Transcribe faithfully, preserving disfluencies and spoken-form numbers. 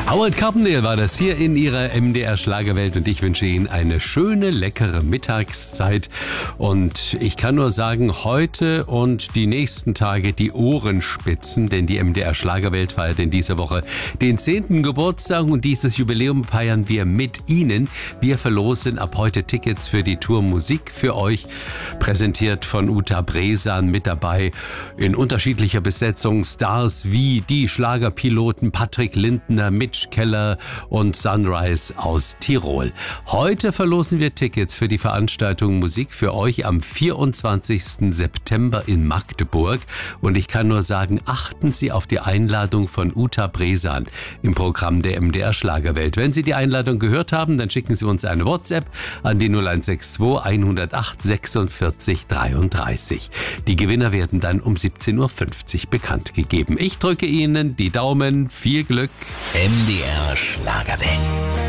Howard Carpendale war das hier in ihrer M D R Schlagerwelt und ich wünsche Ihnen eine schöne, leckere Mittagszeit. Und ich kann nur sagen, heute und die nächsten Tage die Ohren spitzen, denn die M D R Schlagerwelt feiert in dieser Woche den zehnten Geburtstag und dieses Jubiläum feiern wir mit Ihnen. Wir verlosen ab heute Tickets für die Tour Musik für euch, präsentiert von Uta Bresan, mit dabei in unterschiedlicher Besetzung Stars wie die Schlagerpiloten Patrick Lindner, Mitch Keller und Sunrise aus Tirol. Heute verlosen wir Tickets für die Veranstaltung Musik für euch am vierundzwanzigsten September in Magdeburg. Und ich kann nur sagen, achten Sie auf die Einladung von Uta Bresan im Programm der M D R Schlagerwelt. Wenn Sie die Einladung gehört haben, dann schicken Sie uns eine WhatsApp an die null eins sechs zwei hundertacht sechsundvierzig dreiunddreißig. Die Gewinner werden dann um siebzehn Uhr fünfzig bekannt gegeben. Ich drücke Ihnen die Daumen. Viel Glück. M D R Schlagerwelt.